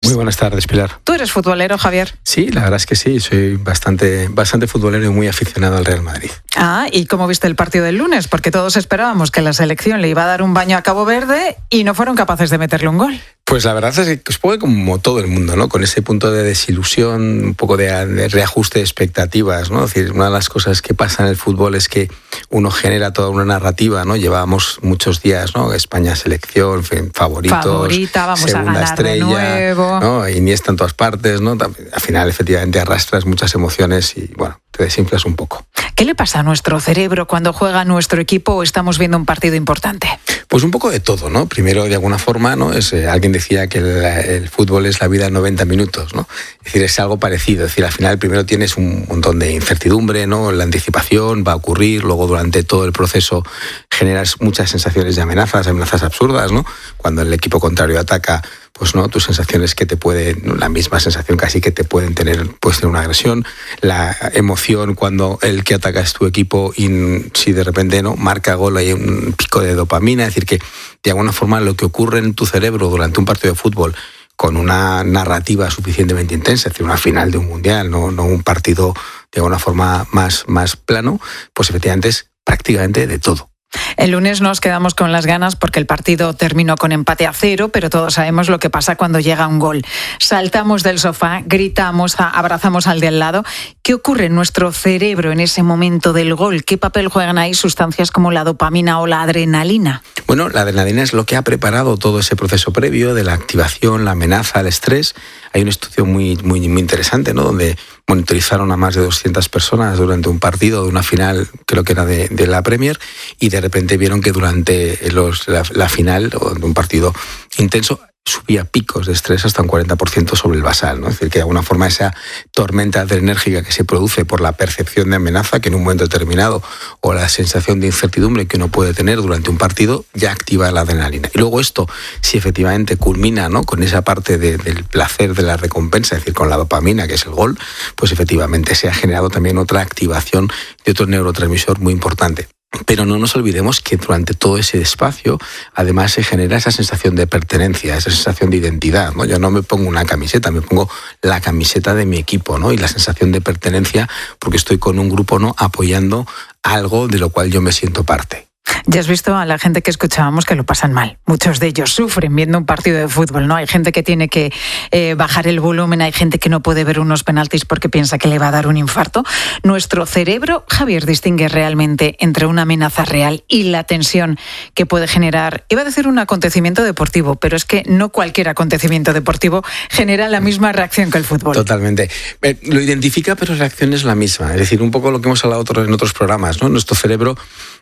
Muy buenas tardes, Pilar. ¿Tú eres futbolero, Javier? Sí, la verdad es que sí, soy bastante futbolero y muy aficionado al Real Madrid. ¿Y cómo viste el partido del lunes? Porque todos esperábamos que la selección le iba a dar un baño a Cabo Verde y no fueron capaces de meterle un gol. Pues la verdad es que supongo que como todo el mundo, ¿no? Con ese punto de desilusión, un poco de reajuste de expectativas, ¿no? Es decir, una de las cosas que pasa en el fútbol es que uno genera toda una narrativa, ¿no? Llevábamos muchos días, ¿no? España selección, favoritos, favorita, vamos segunda a ganar estrella, de nuevo, ¿no? Iniesta en todas partes, ¿no? Al final, efectivamente, arrastras muchas emociones y, bueno, te desinflas un poco. ¿Qué le pasa a nuestro cerebro cuando juega nuestro equipo o estamos viendo un partido importante? Pues un poco de todo, ¿no? Primero, de alguna forma, ¿no? Alguien decía que el fútbol es la vida en 90 minutos, ¿no? Es decir, es algo parecido. Es decir, al final primero tienes un montón de incertidumbre, ¿no? La anticipación va a ocurrir, luego durante todo el proceso generas muchas sensaciones de amenazas absurdas, ¿no? Cuando el equipo contrario ataca, pues no, tus sensaciones que te pueden, la misma sensación casi que te pueden tener, pues tener una agresión, la emoción cuando el que ataca es tu equipo y si de repente no marca gol hay un pico de dopamina, es decir que de alguna forma lo que ocurre en tu cerebro durante un partido de fútbol con una narrativa suficientemente intensa, es decir, una final de un mundial, no un partido de alguna forma más plano, pues efectivamente es prácticamente de todo. El lunes nos quedamos con las ganas porque el partido terminó con empate a 0, pero todos sabemos lo que pasa cuando llega un gol. Saltamos del sofá, gritamos, abrazamos al de al lado. ¿Qué ocurre en nuestro cerebro en ese momento del gol? ¿Qué papel juegan ahí sustancias como la dopamina o la adrenalina? Bueno, la adrenalina es lo que ha preparado todo ese proceso previo de la activación, la amenaza, el estrés. Hay un estudio muy interesante, ¿no? Donde monitorizaron a más de 200 personas durante un partido de una final, creo que era de la Premier, y de repente vieron que durante la final de un partido intenso subía picos de estrés hasta un 40% sobre el basal, ¿no? Es decir, que de alguna forma esa tormenta adrenérgica que se produce por la percepción de amenaza que en un momento determinado o la sensación de incertidumbre que uno puede tener durante un partido ya activa la adrenalina. Y luego esto, si efectivamente culmina, ¿no? Con esa parte del placer de la recompensa, es decir, con la dopamina, que es el gol, pues efectivamente se ha generado también otra activación de otro neurotransmisor muy importante. Pero no nos olvidemos que durante todo ese espacio, además, se genera esa sensación de pertenencia, esa sensación de identidad, ¿no? Yo no me pongo una camiseta, me pongo la camiseta de mi equipo, ¿no? Y la sensación de pertenencia porque estoy con un grupo, ¿no? Apoyando algo de lo cual yo me siento parte. Ya has visto a la gente que escuchábamos que lo pasan mal. Muchos de ellos sufren viendo un partido de fútbol, ¿no? Hay gente que tiene que bajar el volumen, hay gente que no puede ver unos penaltis porque piensa que le va a dar un infarto. Nuestro cerebro, Javier, distingue realmente entre una amenaza real y la tensión que puede generar, iba a decir un acontecimiento deportivo, pero es que no cualquier acontecimiento deportivo genera la misma reacción que el fútbol. Totalmente. Lo identifica, pero la reacción es la misma. Es decir, un poco lo que hemos hablado en otros programas, ¿no? Nuestro cerebro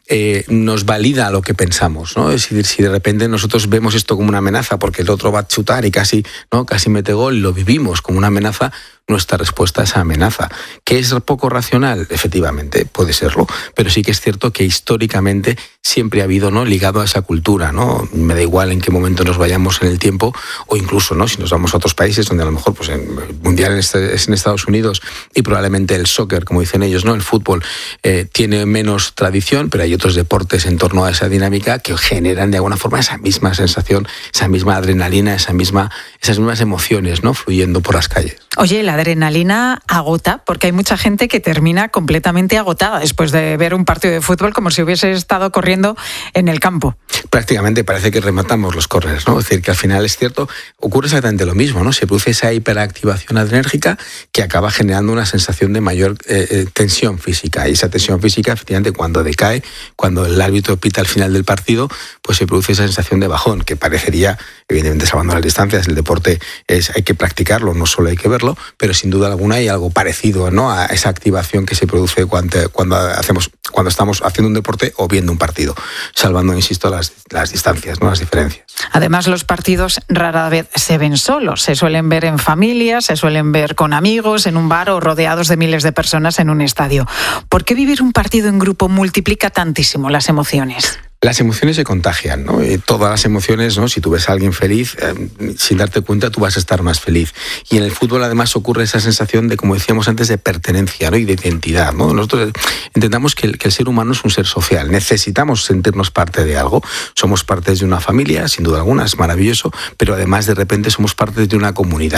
nos valida lo que pensamos, ¿no? Es decir, si de repente nosotros vemos esto como una amenaza porque el otro va a chutar y casi mete gol y lo vivimos como una amenaza, nuestra respuesta a esa amenaza. ¿Que es poco racional? Efectivamente, puede serlo, pero sí que es cierto que históricamente siempre ha habido, ¿no? Ligado a esa cultura, ¿no? Me da igual en qué momento nos vayamos en el tiempo o incluso, ¿no? Si nos vamos a otros países donde a lo mejor pues, el mundial es en Estados Unidos y probablemente el soccer, como dicen ellos, ¿no? El fútbol tiene menos tradición, pero hay otros deportes en torno a esa dinámica que generan de alguna forma esa misma sensación, esa misma adrenalina, esas mismas emociones, ¿no? Fluyendo por las calles. Oye, la adrenalina agota, porque hay mucha gente que termina completamente agotada después de ver un partido de fútbol como si hubiese estado corriendo en el campo. Prácticamente parece que rematamos los corners, ¿no? Es decir, que al final es cierto, ocurre exactamente lo mismo, ¿no? Se produce esa hiperactivación adrenérgica que acaba generando una sensación de mayor tensión física. Y esa tensión física, efectivamente, cuando decae, cuando el árbitro pita al final del partido, pues se produce esa sensación de bajón, que parecería, evidentemente, salvando las distancias, el deporte hay que practicarlo, no solo hay que verlo, pero sin duda alguna hay algo parecido, ¿no? A esa activación que se produce cuando estamos haciendo un deporte o viendo un partido, salvando, insisto, las distancias, ¿no? Las diferencias. Además, los partidos rara vez se ven solos, se suelen ver en familia, se suelen ver con amigos, en un bar o rodeados de miles de personas en un estadio. ¿Por qué vivir un partido en grupo multiplica tantísimo las emociones? Las emociones se contagian, ¿no? Todas las emociones, ¿no? Si tú ves a alguien feliz, sin darte cuenta tú vas a estar más feliz. Y en el fútbol además ocurre esa sensación de, como decíamos antes, de pertenencia, ¿no? Y de identidad, ¿no? Nosotros entendamos que el ser humano es un ser social. Necesitamos sentirnos parte de algo. Somos parte de una familia, sin duda alguna, es maravilloso, pero además de repente somos parte de una comunidad.